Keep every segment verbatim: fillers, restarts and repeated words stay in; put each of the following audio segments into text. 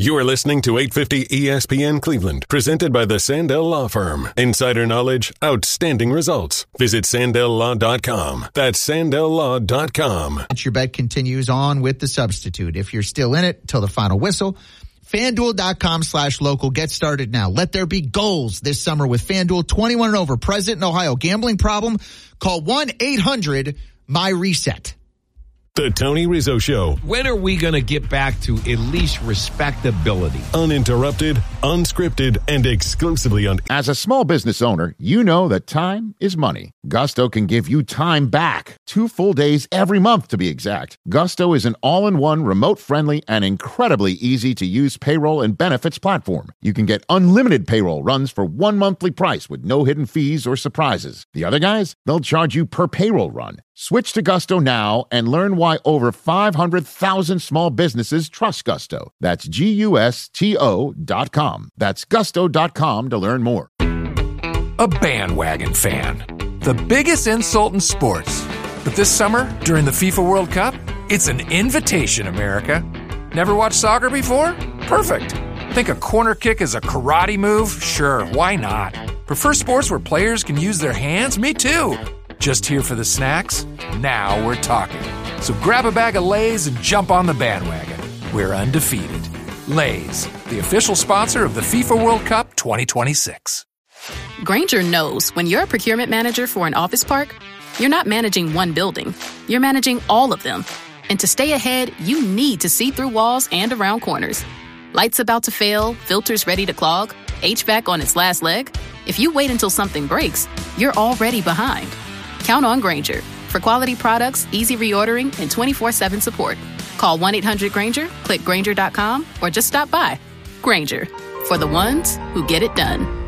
You are listening to eight fifty E S P N Cleveland, presented by the Sandell Law Firm. Insider knowledge, outstanding results. Visit Sandell Law dot com. That's Sandell Law dot com. Your bet continues on with the substitute. If you're still in it till the final whistle, FanDuel.com slash local. Get started now. Let there be goals this summer with FanDuel. twenty-one and over. Present in Ohio. Gambling problem? Call one eight hundred M Y reset. The Tony Rizzo Show. When are we going to get back to at least respectability? Uninterrupted, unscripted, and exclusively on. As a small business owner, you know that time is money. Gusto can give you time back. Two full days every month, to be exact. Gusto is an all-in-one, remote-friendly, and incredibly easy-to-use payroll and benefits platform. You can get unlimited payroll runs for one monthly price with no hidden fees or surprises. The other guys, they'll charge you per payroll run. Switch to Gusto now and learn why over five hundred thousand small businesses trust Gusto. That's G U S T O dot com. That's gusto dot com to learn more. A bandwagon fan. The biggest insult in sports. But this summer, during the FIFA World Cup, it's an invitation, America. Never watched soccer before? Perfect. Think a corner kick is a karate move? Sure, why not? Prefer sports where players can use their hands? Me too. Just here for the snacks? Now we're talking. So grab a bag of Lay's and jump on the bandwagon. We're undefeated. Lay's, the official sponsor of the FIFA World Cup twenty twenty-six. Grainger knows when you're a procurement manager for an office park, you're not managing one building. You're managing all of them. And to stay ahead, you need to see through walls and around corners. Lights about to fail, filters ready to clog, H V A C on its last leg. If you wait until something breaks, you're already behind. Count on Grainger for quality products, easy reordering, and twenty-four seven support. Call one eight hundred Grainger, click Grainger dot com, or just stop by. Grainger, for the ones who get it done.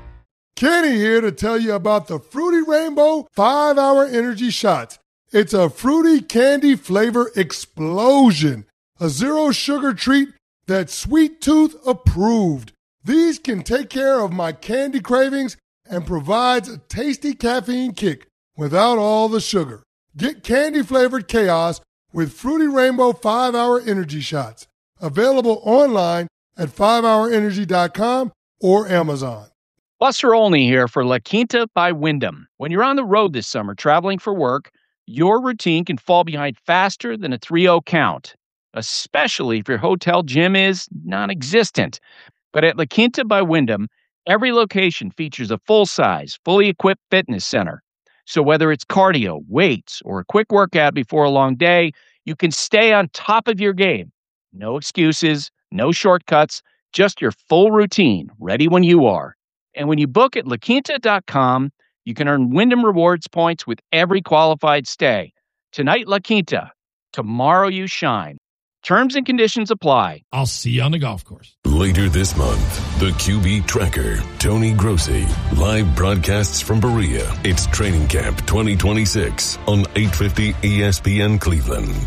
Kenny here to tell you about the Fruity Rainbow five hour Energy Shots. It's a fruity candy flavor explosion. A zero-sugar treat that's Sweet Tooth approved. These can take care of my candy cravings and provides a tasty caffeine kick without all the sugar. Get candy-flavored chaos with Fruity Rainbow five hour Energy Shots. Available online at five hour energy dot com or Amazon. Buster Olney here for La Quinta by Wyndham. When you're on the road this summer traveling for work, your routine can fall behind faster than a three oh count, especially if your hotel gym is non-existent. But at La Quinta by Wyndham, every location features a full-size, fully equipped fitness center. So whether it's cardio, weights, or a quick workout before a long day, you can stay on top of your game. No excuses, no shortcuts, just your full routine, ready when you are. And when you book at La Quinta dot com, you can earn Wyndham Rewards points with every qualified stay. Tonight, La Quinta. Tomorrow, you shine. Terms and conditions apply. I'll see you on the golf course. Later this month, the Q B Tracker, Tony Grossi, live broadcasts from Berea. It's Training Camp twenty twenty-six on eight fifty E S P N Cleveland.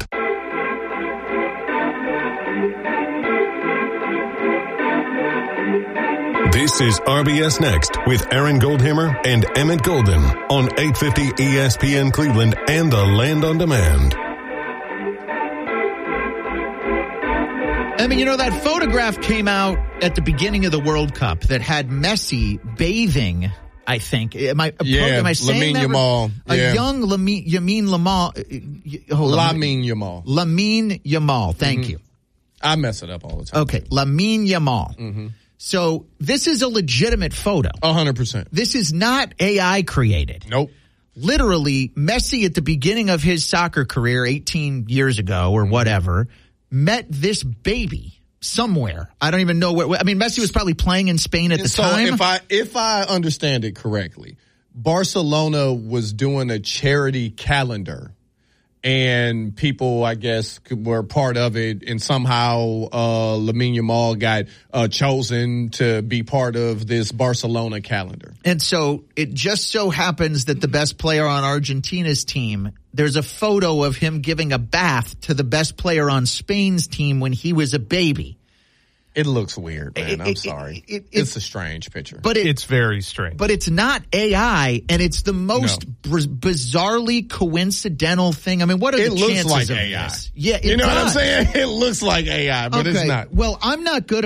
This is R B S Next with Aaron Goldhammer and Emmett Golden on eight fifty E S P N Cleveland and the Land on Demand. I mean, you know, that photograph came out at the beginning of the World Cup that had Messi bathing, I think. Am I, yeah, am I saying Lamine Yamal. A yeah. young Lamine Yamal. Lamine Yamal. Lamine Yamal. Thank mm-hmm. you. I mess it up all the time. Okay, Lamine Yamal. Mm-hmm. So this is a legitimate photo. one hundred percent. This is not A I created. Nope. Literally, Messi at the beginning of his soccer career eighteen years ago or whatever met this baby somewhere. I don't even know where. I mean, Messi was probably playing in Spain at and the so time. If I if I understand it correctly, Barcelona was doing a charity calendar, and people, I guess, were part of it, and somehow uh, Lamine Yamal got uh, chosen to be part of this Barcelona calendar. And so it just so happens that the best player on Argentina's team, there's a photo of him giving a bath to the best player on Spain's team when he was a baby. It looks weird, man. It, I'm it, sorry. It, it, it's a strange picture. But it, it's very strange. But it's not A I, and it's the most no. b- bizarrely coincidental thing. I mean, what are it the looks chances like of A I. this? Yeah, it you know does. what I'm saying? It looks like A I, but okay. it's not. Well, I'm not good